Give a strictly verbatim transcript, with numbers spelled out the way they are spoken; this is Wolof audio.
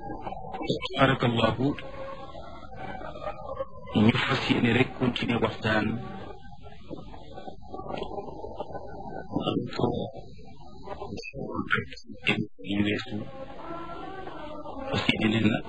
barakallahu ñu fas yéene rek continuer waxtaan yi weesu fas yéene nag